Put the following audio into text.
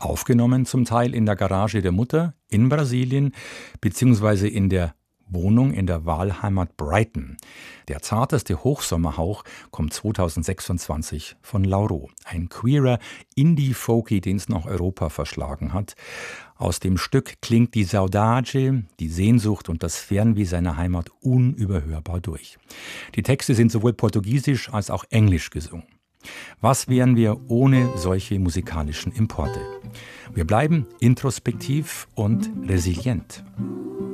Aufgenommen zum Teil in der Garage der Mutter in Brasilien beziehungsweise in der Wohnung in der Wahlheimat Brighton. Der zarteste Hochsommerhauch kommt 2026 von Lauro, ein queerer Indie-Folky, den es nach Europa verschlagen hat. Aus dem Stück klingt die Saudade, die Sehnsucht und das Fernweh seiner Heimat unüberhörbar durch. Die Texte sind sowohl portugiesisch als auch englisch gesungen. Was wären wir ohne solche musikalischen Importe? Wir bleiben introspektiv und resilient.